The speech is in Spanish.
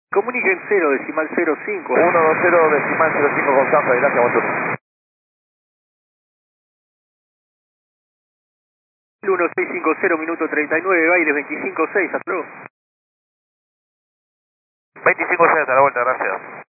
Comuniquen 0, decimal 05. 120 decimal 05 con Zafra, gracias, buen turno. 1650, minuto 39, Baires 25-6, hasta luego. 25-6, hasta la vuelta, gracias.